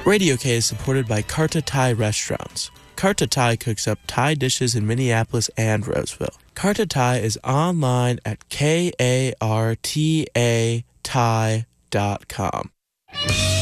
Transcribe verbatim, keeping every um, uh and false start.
Radio K is supported by Karta Thai Restaurants. Karta Thai cooks up Thai dishes in Minneapolis and Roseville. Karta Thai is online at K A R T A Thai dot com.